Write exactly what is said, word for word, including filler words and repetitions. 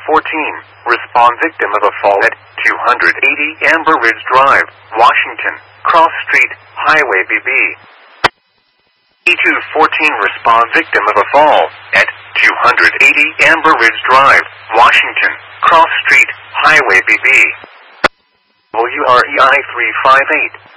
fourteen, respond victim of a fall at two eighty Amber Ridge Drive, Washington, Cross Street, Highway B B. E two fourteen, respond victim of a fall at two eighty Amber Ridge Drive, Washington, Cross Street, Highway B B. W R E I three five eight.